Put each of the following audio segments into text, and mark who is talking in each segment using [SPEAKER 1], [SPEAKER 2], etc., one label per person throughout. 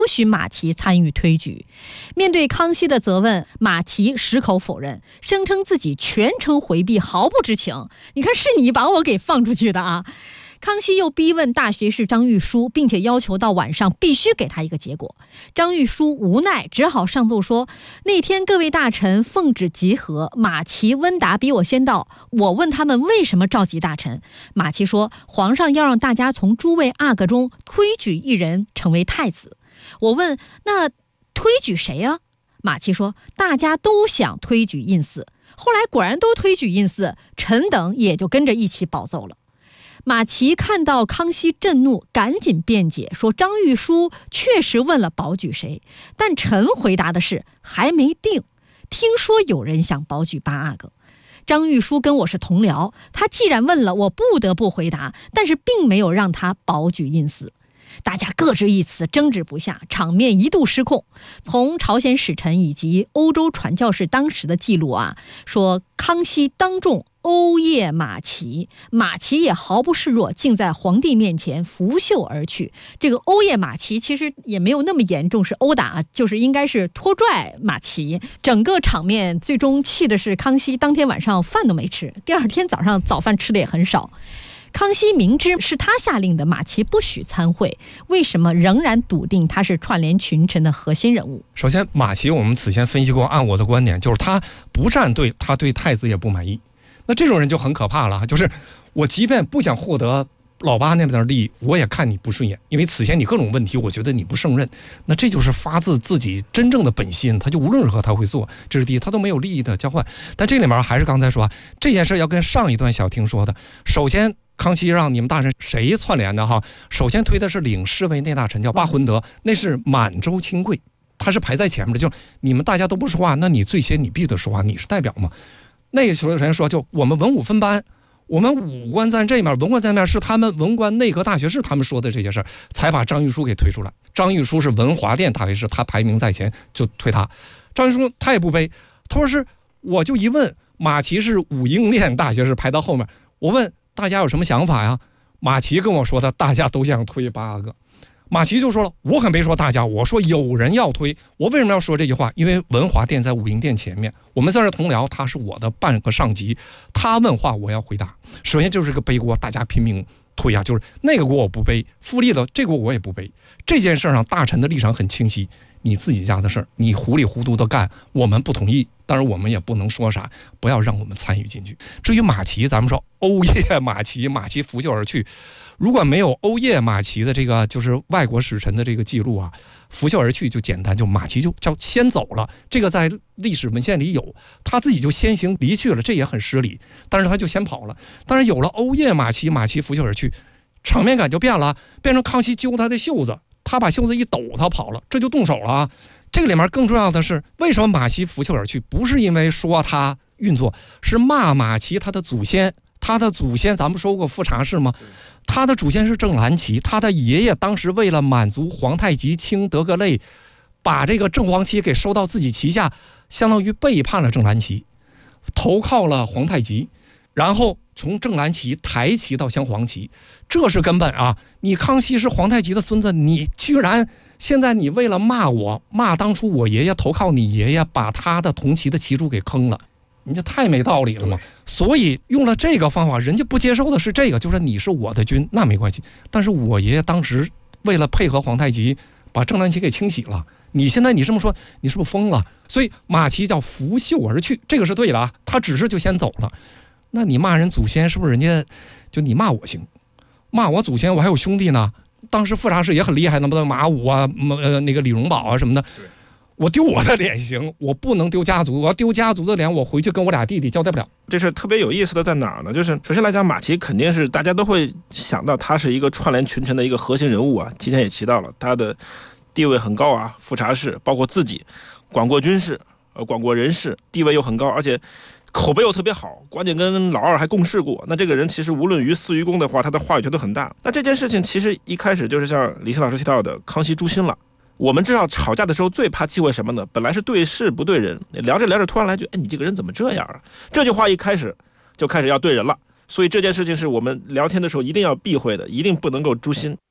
[SPEAKER 1] 不许马齐参与推举。面对康熙的责问，马齐矢口否认，声称自己全程回避，毫不知情。你看，是你把我给放出去的啊！康熙又逼问大学士张玉书，并且要求到晚上必须给他一个结果。张玉书无奈，只好上奏说，那天各位大臣奉旨集合，马齐、温达比我先到。我问他们为什么召集大臣，马齐说，皇上要让大家从诸位阿哥中推举一人成为太子。我问，那推举谁啊？马齐说，大家都想推举胤祀。后来果然都推举胤祀，臣等也就跟着一起保奏了。马齐看到康熙震怒，赶紧辩解说，张玉书确实问了保举谁，但臣回答的是还没定，听说有人想保举8阿哥。张玉书跟我是同僚，他既然问了，我不得不回答，但是并没有让他保举胤祀。大家各执一词，争执不下，场面一度失控。从朝鲜使臣以及欧洲传教士当时的记录啊，说康熙当众殴谒马齐，马齐也毫不示弱，竟在皇帝面前拂袖而去。这个殴谒马齐其实也没有那么严重，是殴打，就是应该是拖拽马齐。整个场面最终气的是康熙当天晚上饭都没吃，第二天早上早饭吃的也很少。康熙明知是他下令的马齐不许参会，为什么仍然笃定他是串联群臣的核心人物？
[SPEAKER 2] 首先，马齐我们此前分析过，按我的观点，就是他不站队，他对太子也不满意。那这种人就很可怕了，就是我即便不想获得老八那边的利益，我也看你不顺眼，因为此前你各种问题，我觉得你不胜任。那这就是发自自己真正的本心，他就无论如何他会做，这是第一，他都没有利益的交换。但这里面还是刚才说这件事要跟上一段小婷说的，首先康熙让你们大臣谁串联的哈？首先推的是领侍卫内大臣叫巴浑德，那是满洲亲贵，他是排在前面的。就你们大家都不说话，那你最先你必须得说话，你是代表嘛。那个时候人说，就我们文武分班，我们武官在这面，文官在那面，是他们文官内阁大学士他们说的这些事儿，才把张玉书给推出来。张玉书是文华殿大学士，他排名在前，就推他。张玉书他也不卑，他说是，我就一问，马齐是武英殿大学士排到后面，我问大家有什么想法呀？马齐跟我说的，大家都想推8阿哥。马齐就说了，我可没说大家，我说有人要推。我为什么要说这句话？因为文华殿在武英殿前面，我们算是同僚，他是我的半个上级，他问话我要回答。首先就是个背锅，大家拼命推啊，就是那个锅我不背，复利的这个锅我也不背。这件事上大臣的立场很清晰，你自己家的事儿，你糊里糊涂的干，我们不同意，当然我们也不能说啥，不要让我们参与进去。至于马齐，咱们说殴谒马齐，马齐拂袖而去。如果没有殴谒马齐的这个就是外国使臣的这个记录啊，拂袖而去就简单，就马齐就叫先走了，这个在历史文献里有，他自己就先行离去了，这也很失礼，但是他就先跑了。但是有了殴谒马齐，马齐拂袖而去，场面感就变了，变成康熙揪他的袖子，他把袖子一抖，他跑了，这就动手了啊。这个里面更重要的是，为什么马齐拂袖而去？不是因为说他运作，是骂马齐他的祖先。他的祖先咱们说过富察氏吗？他的祖先是郑兰齐，他的爷爷当时为了满足皇太极清德格类，把这个正黄旗给收到自己旗下，相当于背叛了郑兰齐，投靠了皇太极，然后从正蓝旗抬旗到镶黄旗，这是根本啊！你康熙是皇太极的孙子，你居然现在你为了骂我，骂当初我爷爷投靠你爷爷，把他的铜旗的旗主给坑了，你这太没道理了嘛！所以用了这个方法，人家不接受的是这个，就是你是我的君，那没关系。但是我爷爷当时为了配合皇太极，把正蓝旗给清洗了。你现在你这么说，你是不是疯了？所以马齐叫拂袖而去，这个是对的啊，他只是就先走了。那你骂人祖先，是不是人家就你骂我行，骂我祖先，我还有兄弟呢。当时富察氏也很厉害，那么马武啊，那个李荣宝啊什么的。我丢我的脸行，我不能丢家族，我要丢家族的脸，我回去跟我俩弟弟交代不了。
[SPEAKER 3] 这是特别有意思的在哪儿呢？就是首先来讲，马齐肯定是大家都会想到他是一个串联群臣的一个核心人物啊。今天也提到了他的地位很高啊，富察氏包括自己管过军事，管过人事，地位又很高，而且口碑又特别好，关键跟老二还共事过。那这个人其实无论于私于公的话，他的话语权都很大。那这件事情其实一开始就是像李欣老师提到的，康熙诛心了。我们知道吵架的时候最怕忌讳什么呢？本来是对事不对人，聊着聊着突然来句，哎，你这个人怎么这样啊？这句话一开始就开始要对人了。所以这件事情是我们聊天的时候一定要避讳的，一定不能够诛心。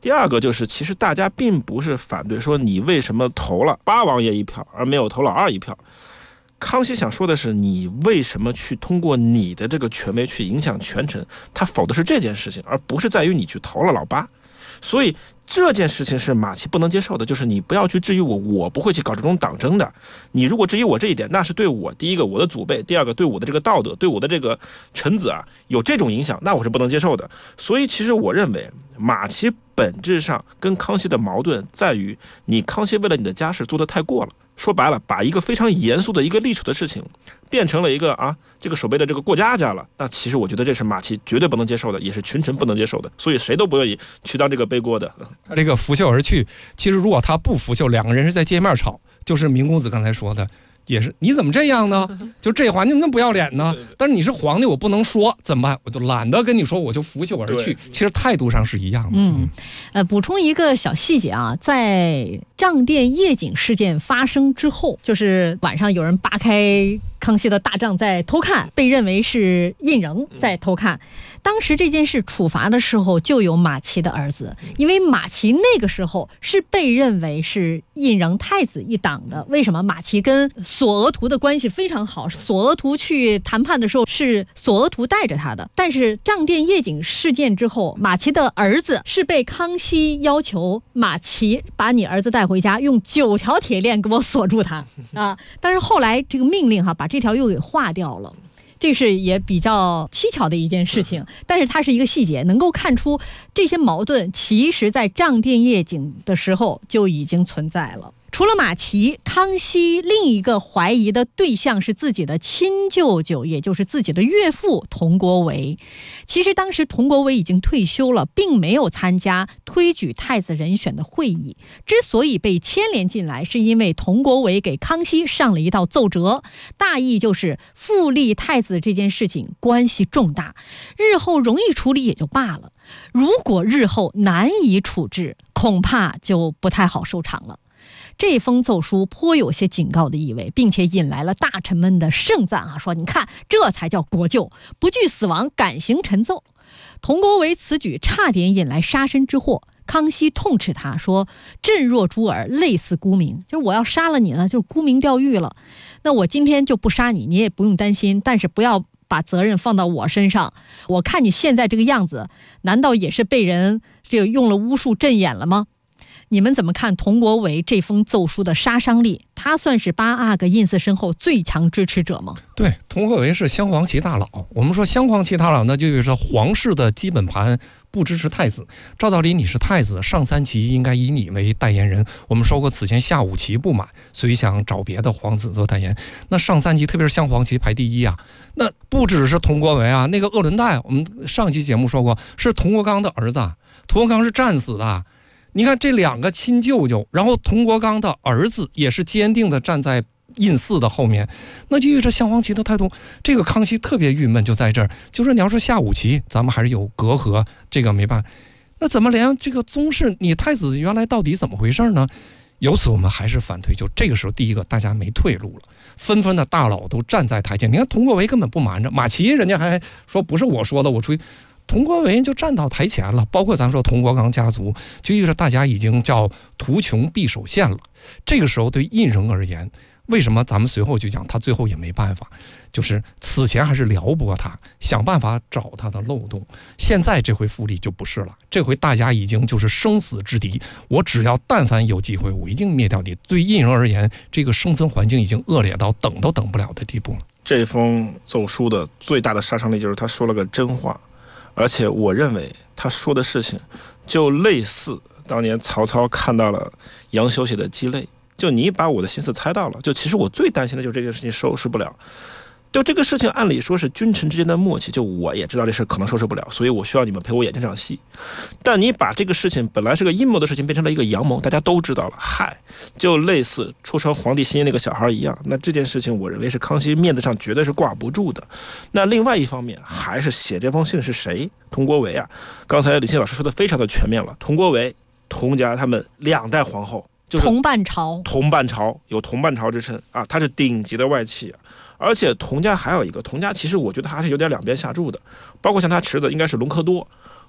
[SPEAKER 3] 第二个就是其实大家并不是反对说你为什么投了八王爷一票而没有投老二一票，康熙想说的是你为什么去通过你的这个权威去影响权臣，他否的是这件事情，而不是在于你去投了老八。所以这件事情是马齐不能接受的，就是你不要去质疑我，我不会去搞这种党争的。你如果质疑我这一点，那是对我第一个我的祖辈，第二个对我的这个道德，对我的这个臣子啊有这种影响，那我是不能接受的。所以其实我认为马齐本质上跟康熙的矛盾在于，你康熙为了你的家事做得太过了。说白了，把一个非常严肃的一个历史的事情变成了一个这个守备的这个过家了，那其实我觉得这是马齐绝对不能接受的，也是群臣不能接受的，所以谁都不愿意去当这个背锅的。
[SPEAKER 2] 他这个拂袖而去，其实如果他不拂袖，两个人是在街面吵，就是明公子刚才说的，也是你怎么这样呢？就这话你怎么那么不要脸呢？但是你是皇帝，我不能说，怎么办？我就懒得跟你说，我就拂袖而去。其实态度上是一样的。
[SPEAKER 1] 补充一个小细节啊，在账殿夜景事件发生之后，就是晚上有人扒开康熙的大帐在偷看，被认为是胤禛在偷看。当时这件事处罚的时候就有马齐的儿子，因为马齐那个时候是被认为是胤禛太子一党的。为什么？马齐跟索额图的关系非常好，索额图去谈判的时候是索额图带着他的。但是账殿夜景事件之后，马齐的儿子是被康熙要求马齐把你儿子带回家，用9条铁链给我锁住他啊！但是后来这个命令把这条又给划掉了。这是也比较蹊跷的一件事情，但是它是一个细节，能够看出这些矛盾其实在账殿夜景的时候就已经存在了。除了马齐，康熙另一个怀疑的对象是自己的亲舅舅，也就是自己的岳父佟国维。其实当时佟国维已经退休了，并没有参加推举太子人选的会议。之所以被牵连进来，是因为佟国维给康熙上了一道奏折，大意就是复立太子这件事情关系重大，日后容易处理也就罢了，如果日后难以处置，恐怕就不太好收场了。这封奏书颇有些警告的意味，并且引来了大臣们的盛赞说你看这才叫国舅，不惧死亡，敢行臣奏。佟国维此举差点引来杀身之祸，康熙痛斥他说朕若诛尔，类似沽名，就是我要杀了你呢，就是沽名钓誉了。那我今天就不杀你，你也不用担心，但是不要把责任放到我身上。我看你现在这个样子，难道也是被人用了巫术镇眼了吗？你们怎么看佟国维这封奏书的杀伤力？他算是8阿哥胤祀身后最强支持者吗？
[SPEAKER 2] 对，佟国维是镶黄旗大佬。我们说镶黄旗大佬呢，就是皇室的基本盘不支持太子。照道理你是太子，上3旗应该以你为代言人。我们说过此前下5旗不满，所以想找别的皇子做代言。那上3旗特别是镶黄旗排第一啊。那不只是佟国维啊，那个鄂伦岱，我们上期节目说过是佟国刚的儿子，佟国刚是战死的。你看这2个亲舅舅，然后佟国刚的儿子也是坚定的站在胤祀的后面，那就这镶黄旗的态度，这个康熙特别郁闷就在这儿，就是你要说下5旗，咱们还是有隔阂，这个没办法。那怎么连这个宗室，你太子原来到底怎么回事呢？由此我们还是反对，就这个时候，第一个大家没退路了，纷纷的大佬都站在台前。你看佟国维根本不瞒着，马齐人家还说不是我说的，我出去。佟国维就站到台前了，包括咱说佟国刚家族，就意味着大家已经叫图穷匕首现了。这个时候对胤禛而言，为什么咱们随后就讲他最后也没办法，就是此前还是撩拨他，想办法找他的漏洞。现在这回复立就不是了，这回大家已经就是生死之敌，我只要但凡有机会，我一定灭掉你。对胤禛而言，这个生存环境已经恶劣到等都等不了的地步了。
[SPEAKER 3] 这封奏书的最大的杀伤力就是他说了个真话。而且我认为他说的事情就类似当年曹操看到了杨修写的鸡肋，就你把我的心思猜到了，就其实我最担心的就是这件事情收拾不了。就这个事情按理说是君臣之间的默契，就我也知道这事可能收拾不了，所以我需要你们陪我演这场戏。但你把这个事情本来是个阴谋的事情变成了一个阳谋，大家都知道了，嗨，就类似出生皇帝心意那个小孩一样。那这件事情我认为是康熙面子上绝对是挂不住的。那另外一方面还是写这封信是谁？佟国维啊，刚才李沁老师说的非常的全面了。佟国维、佟家他们2代皇后，就是
[SPEAKER 1] 同伴朝，
[SPEAKER 3] 有同伴朝之称啊，他是顶级的外戚啊。而且佟家还有一个，佟家其实我觉得还是有点两边下注的，包括像他侄子应该是隆科多，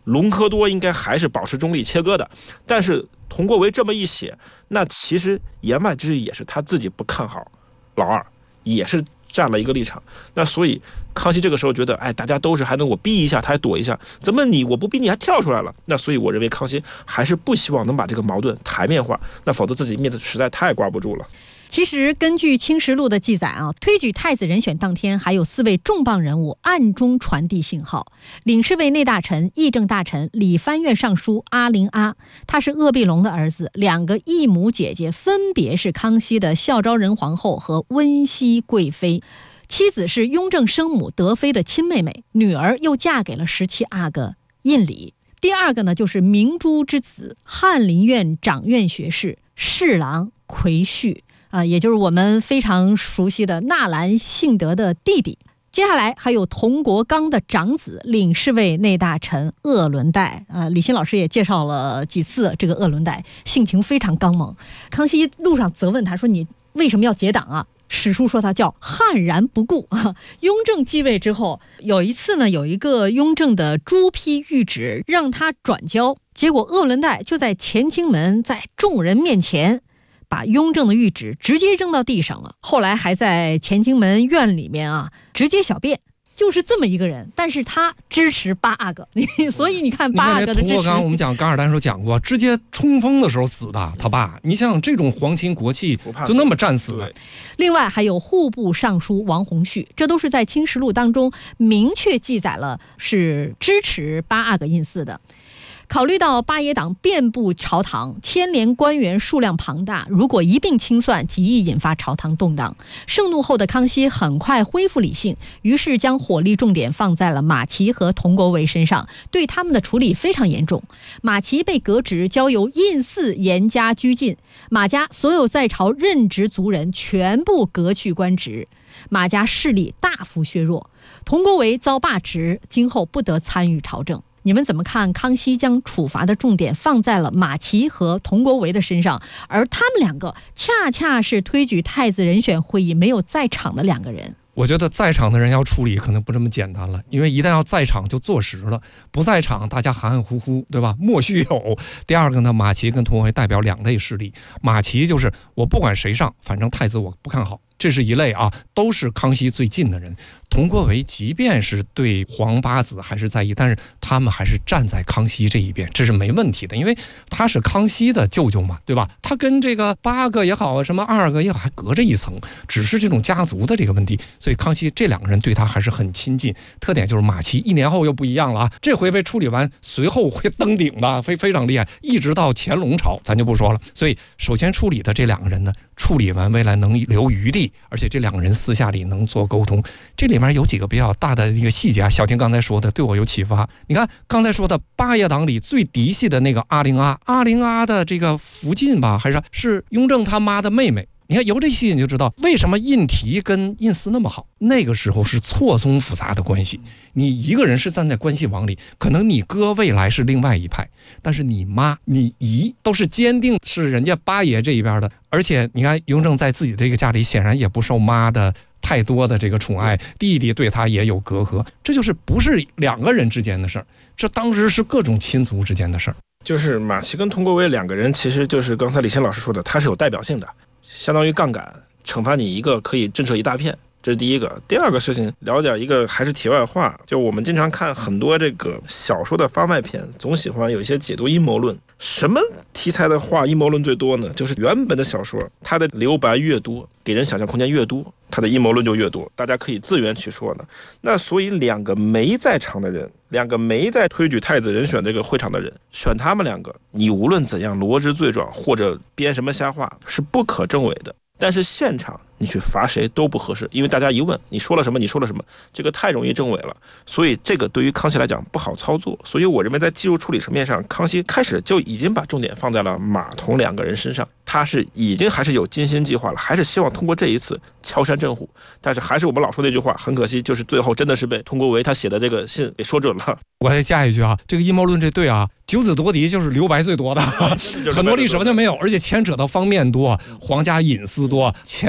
[SPEAKER 3] 隆科多应该还是保持中立切割的，但是佟国维这么一写，那其实言外之意也是他自己不看好老二，也是站了一个立场。那所以康熙这个时候觉得，哎，大家都是还能我逼一下他还躲一下，怎么我不逼你还跳出来了？那所以我认为康熙还是不希望能把这个矛盾台面化，那否则自己面子实在太挂不住了。
[SPEAKER 1] 其实根据《清实录》的记载啊，推举太子人选当天，还有4位重磅人物暗中传递信号。领侍卫内大臣、议政大臣理藩院尚书阿陵阿，他是鄂必龙的儿子，2个异母姐姐分别是康熙的孝昭仁皇后和温熹贵妃，妻子是雍正生母德妃的亲妹妹，女儿又嫁给了17阿哥胤礼。第2个呢，就是明珠之子翰林院掌院学士侍郎魁绪。也就是我们非常熟悉的纳兰性德的弟弟。接下来还有佟国刚的长子领侍卫内大臣鄂伦岱。李欣老师也介绍了几次这个鄂伦岱，性情非常刚猛。康熙路上责问他说：“你为什么要结党啊？”史书说他叫悍然不顾。雍正继位之后，有一次呢，有一个雍正的朱批谕旨让他转交，结果鄂伦岱就在乾清门在众人面前把雍正的谕旨直接扔到地上了，后来还在乾清门院里面直接小便，就是这么一个人。但是他支持8阿哥，所以你看8阿哥的支持。
[SPEAKER 2] 佟国刚我们讲噶尔丹时候讲过，直接冲锋的时候死的他爸。你想这种皇亲国戚就那么战死了。
[SPEAKER 1] 另外还有户部尚书王弘绪，这都是在《清实录》当中明确记载了是支持8阿哥胤祀的。考虑到八爷党遍布朝堂，牵连官员数量庞大，如果一并清算，极易引发朝堂动荡。盛怒后的康熙很快恢复理性，于是将火力重点放在了马齐和佟国维身上，对他们的处理非常严重。马齐被革职，交由胤祀严加拘禁，马家所有在朝任职族人全部革去官职，马家势力大幅削弱。佟国维遭罢职，今后不得参与朝政。你们怎么看康熙将处罚的重点放在了马齐和佟国维的身上，而他们2个恰恰是推举太子人选会议没有在场的2个人？
[SPEAKER 2] 我觉得在场的人要处理可能不这么简单了，因为一旦要在场就坐实了，不在场大家含含糊糊，对吧？莫须有。第2个呢，马齐跟佟国维代表2类势力，马齐就是我不管谁上，反正太子我不看好，这是一类啊，都是康熙最近的人。佟国维即便是对皇八子还是在意，但是他们还是站在康熙这一边，这是没问题的，因为他是康熙的舅舅嘛，对吧？他跟这个8个也好，什么2个也好，还隔着一层，只是这种家族的这个问题，所以康熙这2个人对他还是很亲近。特点就是马齐1年后又不一样了啊，这回被处理完，随后会登顶的，非常厉害，一直到乾隆朝咱就不说了。所以首先处理的这2个人呢，处理完未来能留余地，而且这2个人私下里能做沟通。这里面有几个比较大的一个细节啊，小婷刚才说的对我有启发。你看刚才说的八爷党里最嫡系的那个阿陵阿的这个福晋吧，还是雍正他妈的妹妹。你看由这细节你就知道为什么胤禔跟胤祀那么好。那个时候是错综复杂的关系，你一个人是站在关系网里，可能你哥未来是另外一派，但是你妈你姨都是坚定是人家八爷这一边的。而且你看雍正在自己的这个家里显然也不受妈的太多的这个宠爱，弟弟对他也有隔阂，这就是不是2个人之间的事儿，这当时是各种亲族之间的事儿。
[SPEAKER 3] 就是马齐跟佟国维2个人，其实就是刚才李欣老师说的，他是有代表性的，相当于杠杆，惩罚你一个可以震慑一大片，这是第一个。第2个事情聊点一个还是题外话，就我们经常看很多这个小说的番外篇，总喜欢有一些解读阴谋论。什么题材的话阴谋论最多呢？就是原本的小说它的留白越多，给人想象空间越多，它的阴谋论就越多，大家可以自圆其说呢。那所以2个没在场的人，2个没在推举太子人选这个会场的人，选他们2个，你无论怎样罗织罪状或者编什么瞎话是不可证伪的。但是现场你去罚谁都不合适，因为大家一问你说了什么，你说了什么，这个太容易证伪了。所以这个对于康熙来讲不好操作。所以我认为在技术处理层面上，康熙开始就已经把重点放在了马佟2个人身上，他是已经还是有精心计划了，还是希望通过这一次敲山震虎。但是还是我们老说那句话，很可惜，就是最后真的是被佟国维他写的这个信给说准了。
[SPEAKER 2] 我再加一句啊，这个阴谋论这对啊，9子夺嫡就是留白最多的，很多历史完全没有，而且牵扯到方面多，皇家隐私多，前后反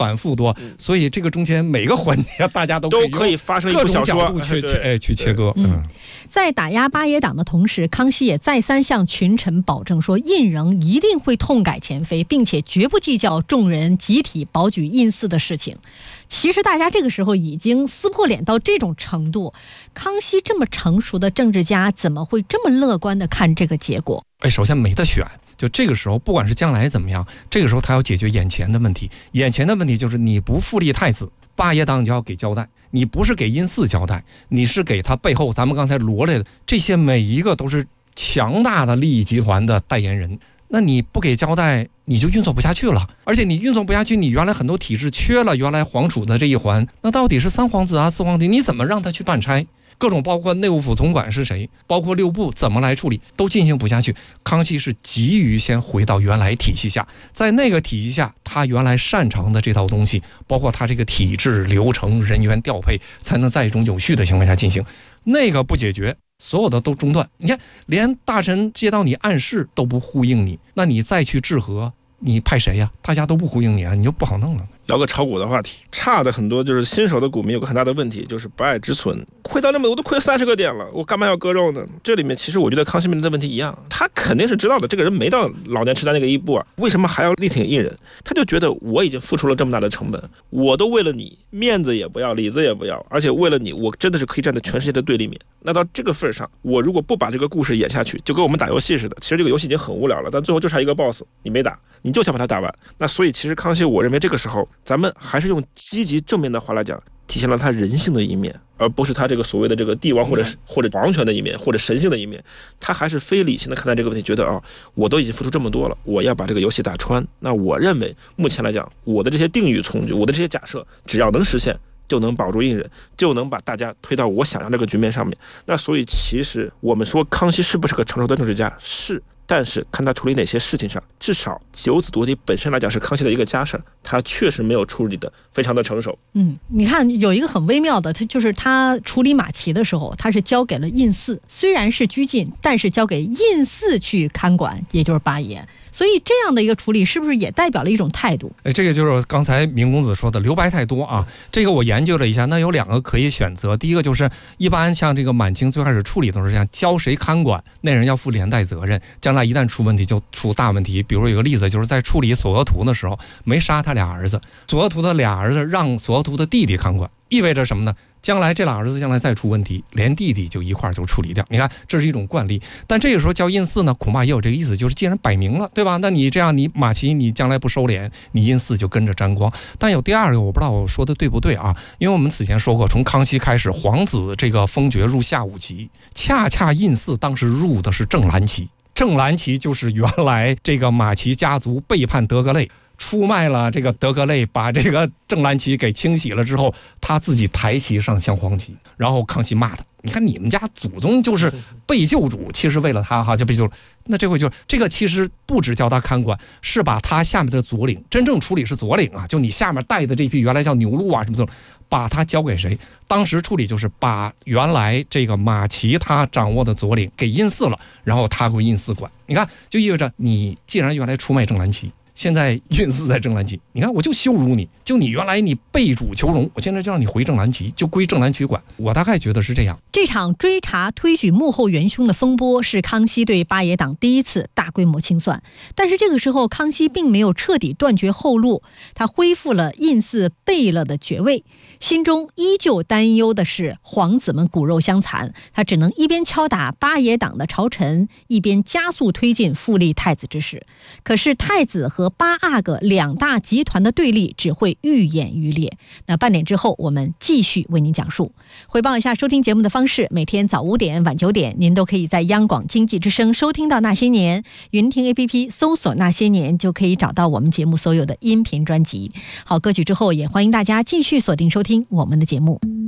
[SPEAKER 2] 反复多，所以这个中间每个环节大家都
[SPEAKER 3] 可以发生一部小说，
[SPEAKER 2] 各种角度去切割。
[SPEAKER 1] 在打压八爷党的同时，康熙也再三向群臣保证说，胤禛一定会痛改前非，并且绝不计较众人集体保举胤祀的事情。其实大家这个时候已经撕破脸到这种程度，康熙这么成熟的政治家，怎么会这么乐观的看这个结果？
[SPEAKER 2] 首先没得选，就这个时候不管是将来怎么样，这个时候他要解决眼前的问题。眼前的问题就是你不复立太子，八爷党你就要给交代，你不是给胤祀交代，你是给他背后咱们刚才罗列的这些每一个都是强大的利益集团的代言人。那你不给交代，你就运作不下去了。而且你运作不下去，你原来很多体制缺了原来皇储的这一环，那到底是三皇子啊四皇子，你怎么让他去办差？各种包括内务府总管是谁，包括六部怎么来处理，都进行不下去。康熙是急于先回到原来体系下，在那个体系下，他原来擅长的这套东西，包括他这个体制流程人员调配，才能在一种有序的情况下进行。那个不解决，所有的都中断。你看，连大臣接到你暗示都不呼应你，那你再去治和，你派谁呀？大家都不呼应你啊，你就不好弄了。
[SPEAKER 3] 聊个炒股的话题，差的很多就是新手的股民有个很大的问题，就是不爱止损，亏到那么多，我都亏了30个点了，我干嘛要割肉呢？这里面其实我觉得康熙面临的问题一样，他肯定是知道的，这个人没到老年痴呆那个一步啊，为什么还要力挺胤禛？他就觉得我已经付出了这么大的成本，我都为了你面子也不要，里子也不要，而且为了你，我真的是可以站在全世界的对立面。那到这个份上，我如果不把这个故事演下去，就跟我们打游戏似的，其实这个游戏已经很无聊了，但最后就差一个 boss， 你没打，你就想把它打完。那所以其实康熙，我认为这个时候咱们还是用积极正面的话来讲，体现了他人性的一面，而不是他这个所谓的这个帝王或者皇权的一面，或者神性的一面。他还是非理性的看待这个问题，觉得我都已经付出这么多了，我要把这个游戏打穿。那我认为目前来讲，我的这些定语从句，我的这些假设，只要能实现，就能保住胤禛，就能把大家推到我想要这个局面上面。那所以其实我们说康熙是不是个成熟的政治家，是，但是看他处理哪些事情上，至少九子夺嫡本身来讲是康熙的一个家事，他确实没有处理的非常的成熟。
[SPEAKER 1] 你看有一个很微妙的，他就是他处理马齐的时候，他是交给了胤祀，虽然是拘禁，但是交给胤祀去看管，也就是八爷。所以这样的一个处理是不是也代表了一种态度？
[SPEAKER 2] 这个就是刚才明公子说的留白太多啊。这个我研究了一下，那有2个可以选择。第一个就是一般像这个满清最开始处理都是这样，交谁看管，那人要负连带责任，将来一旦出问题就出大问题。比如有个例子，就是在处理索额图的时候，没杀他俩儿子，索额图的俩儿子让索额图的弟弟看管，意味着什么呢？将来这俩儿子将来再出问题，连弟弟就一块就处理掉。你看，这是一种惯例。但这个时候交胤祀呢，恐怕也有这个意思，就是既然摆明了，对吧？那你这样，你马齐你将来不收敛，你胤祀就跟着沾光。但有第2个，我不知道我说的对不对啊？因为我们此前说过，从康熙开始，皇子这个封爵入下5级，恰恰胤祀当时入的是正蓝旗。正蓝旗就是原来这个马齐家族背叛德格类，出卖了这个德格类，把这个正蓝旗给清洗了之后，他自己抬旗上镶黄旗，然后康熙骂他，你看你们家祖宗就是被救主，其实为了他就被救了。那这回就这个其实不只叫他看管，是把他下面的左领，真正处理是左领啊，就你下面带的这批原来叫牛鹿啊什么的，把他交给谁？当时处理就是把原来这个马齐他掌握的左领给胤祀了，然后他归胤祀管。你看，就意味着你既然原来出卖正蓝旗，现在胤祀在正蓝旗，你看我就羞辱你，就你原来你背主求荣，我现在就让你回正蓝旗，就归正蓝旗管。我大概觉得是这样。
[SPEAKER 1] 这场追查推举幕后元凶的风波是康熙对八爷党第一次大规模清算，但是这个时候康熙并没有彻底断绝后路，他恢复了胤祀背了的爵位，心中依旧担忧的是皇子们骨肉相残，他只能一边敲打八爷党的朝臣，一边加速推进复立太子之事。可是太子和八阿哥2大集团的对立只会愈演愈烈。那半点之后我们继续为您讲述。回报一下收听节目的方式，每天早5点晚9点您都可以在央广经济之声收听到那些年，云听 APP 搜索那些年就可以找到我们节目所有的音频专辑。好，歌曲之后也欢迎大家继续锁定收听我们的节目。